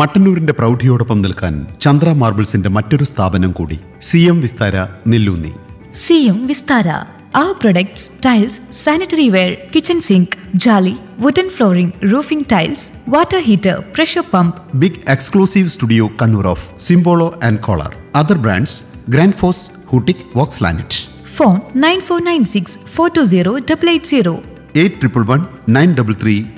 മട്ടന്നൂരിന്റെ പ്രൗഢിയോടൊപ്പം നിൽക്കാൻ ചന്ദ്ര മാർബിൾസിന്റെ മറ്റൊരു സ്ഥാപനം കൂടി, CM Vistara Nelloonni. CM Vistara. Our products, tiles, sanitary ware, kitchen sink, jolly, wooden flooring, roofing tiles, water heater, pressure pump. Big exclusive studio Kannur of സിംബോളോ and collar. Other brands grand FOSS, ഹൂട്ടിക്, Woakes ലാനറ്റ്. Phone 9496 420 880. 8111 933